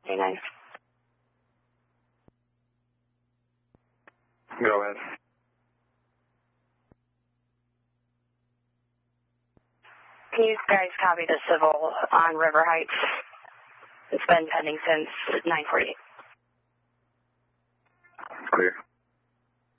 K9. Go ahead. Can you guys copy the civil on River Heights? It's been pending since 9:48. Clear.